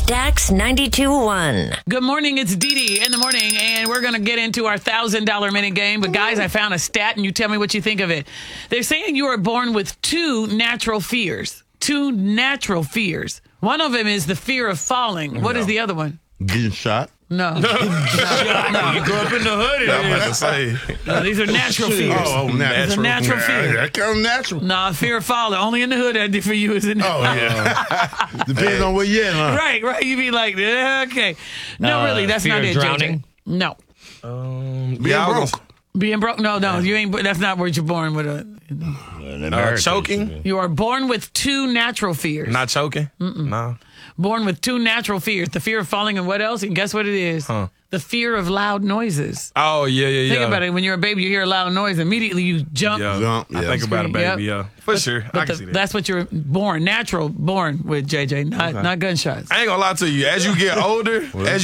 Stax 92.1. Good morning, it's Dee Dee in the morning, and we're going to get into our $1,000 minute game. But guys, I found a stat, and you tell me what you think of it. They're saying you are born with two natural fears. Two natural fears. One of them is the fear of falling. What is the other one? Getting shot. No. You grew up in the hood. I'm about to say. No, these are natural fears. Oh, It's a natural fear. That comes natural. Nah, fear of falling. Only in the hood that for you, isn't it? Oh, yeah. Depends on where you're at, huh? Right. You be like, okay. No, really, that's fear not of it, drowning? JJ. No. Being broke. Being broke? No, you ain't. That's not where you're born with Choking? You are born with two natural fears. Not choking? No. Born with two natural fears. The fear of falling and what else? And guess what it is? Huh. The fear of loud noises. Oh, yeah. Think about it. When you're a baby, you hear a loud noise. Immediately you jump. Yeah. I think about it, baby. Yep. Yeah. For sure. I can see that. That's what you're born with, JJ, not gunshots. I ain't gonna lie to you. As you get older,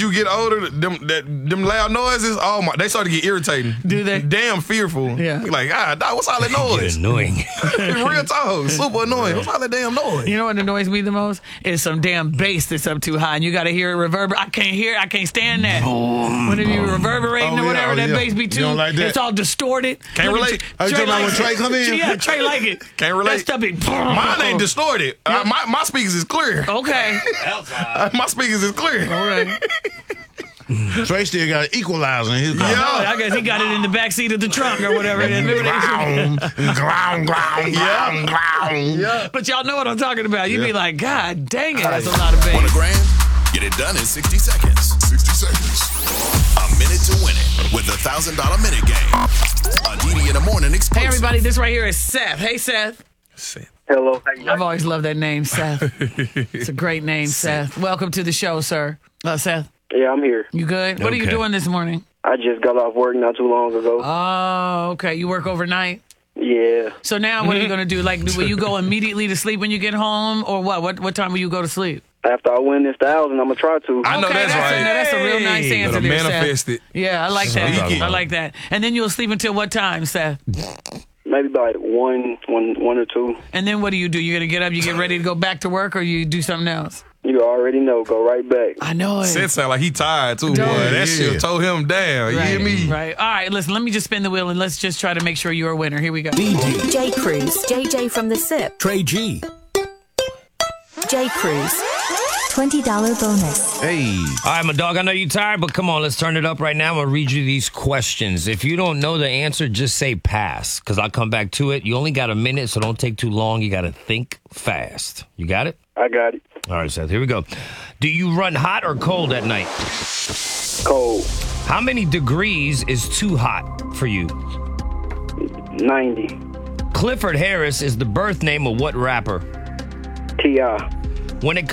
them loud noises, oh my, they start to get irritating. Do they? Damn fearful. Yeah. You're like, dog, what's all that noise? Annoying. Real talk, super annoying. What's all that damn noise? You know what annoys me the most? Is some damn bass that's up too high and you got to hear it reverberate. I can't stand that. Whenever you reverberating or whatever, that bass be too, don't like that? it's all distorted. Can't relate. Are you talking about when Trey come in? Yeah, Trey like it. Can't relate. That stuff be... Mine ain't distorted. My speakers is clear. Okay. My speakers is clear. All right. Trey still got an equalizer in his car. Oh, I guess he got it in the back seat of the trunk or whatever it is. Yeah. But y'all know what I'm talking about. You be like, God dang it, that's a lot of bass. Want $1,000? Get it done in 60 seconds. 60 seconds. A minute to win it with the $1,000 minute game. A Dee Dee in the morning exclusive. Hey, everybody, this right here is Seth. Hey, Seth. Hello. I've always loved that name, Seth. It's a great name, Seth. Welcome to the show, sir. Seth, Yeah, I'm here. you good? What are you Okay. doing this morning? I just got off work not too long ago. Oh, okay. You work overnight? Yeah. So now what are you going to do? Like, will you go immediately to sleep when you get home? Or what? What time will you go to sleep? After I win this 1,000, I'm gonna try to. I know Okay, that's right. That's a real nice Hey. answer Gotta there, manifest Seth. it. Yeah, I like that. Speak it. I like that. And then you'll sleep until what time, Seth? Maybe by one or two. And then what do? You're going to get up, you get ready to go back to work, or you do something else? You already know. Go right back. I know it. Seth sound like he tired too, boy. Don't. That shit told him down. You hear me? Right. All right, listen, let me just spin the wheel and let's just try to make sure you're a winner. Here we go. J. Cruz, JJ from the SIP. Trey G. J. Cruz. $20 bonus. Hey. All right, my dog, I know you're tired, but come on, let's turn it up right now. I'm going to read you these questions. If you don't know the answer, just say pass, because I'll come back to it. You only got a minute, so don't take too long. You got to think fast. You got it? I got it. All right, Seth, here we go. Do you run hot or cold at night? Cold. How many degrees is too hot for you? 90. Clifford Harris is the birth name of what rapper? T.I. When it